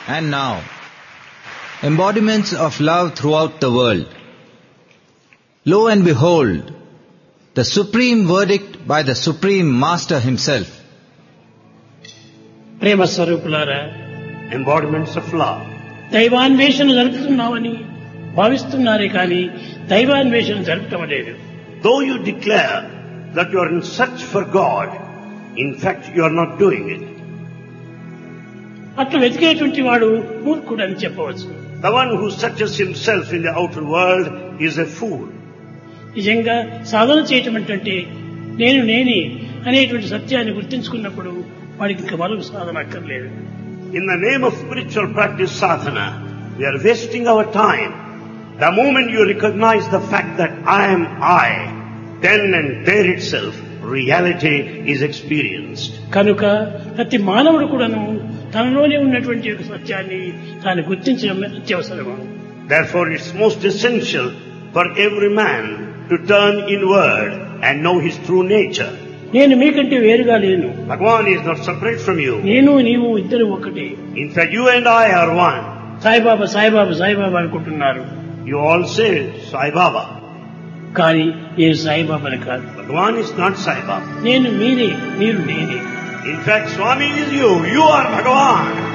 and now, embodiments of love throughout the world. Lo and behold, the supreme verdict by the Supreme Master himself. ప్రేమ స్వరూపులారా, Embodiments of love. దైవాన్వేషణ జరుపుతున్నామని భావిస్తున్నారే కానీ దైవాన్వేషణ జరపటం లేదు. Though you declare that you are in search for God, in fact you are not doing it. అట్లా వెతికేటువంటి వాడు మూర్ఖుడు అని చెప్పవచ్చు. The one who searches himself in the outer world is a fool. నిజంగా సాధన చేయటం అంటే నేను నేనే అనేటువంటి సత్యాన్ని గుర్తించుకున్నప్పుడు వాడికి ఇంకా మరొక సాధన అక్కర్లేదు. In the name of spiritual practice sadhana, we are wasting our time. The moment you recognize the fact that I am I, then and there itself reality is experienced. కనుక ప్రతి మానవుడు కూడాను తనలోనే ఉన్నటువంటి ఒక సత్యాన్ని తాను గుర్తించడం అత్యవసరము. Therefore it's most essential for every man to turn inward and know his true nature. నేను మీకంటే వేరుగా లేను. Bhagavan is not separate from you. నేను నీవు ఇద్దరు ఒకటే. In fact, you and I are one. Saibaba Saibaba Saibaba అనుకుంటున్నారు. You all say Sai Baba. కానీ నేను సాయిబాబాని కాదు. Bhagavan is not Sai Baba. నేను మీరే, మీరు నేనే. In fact, Swami is you. You are Bhagavan.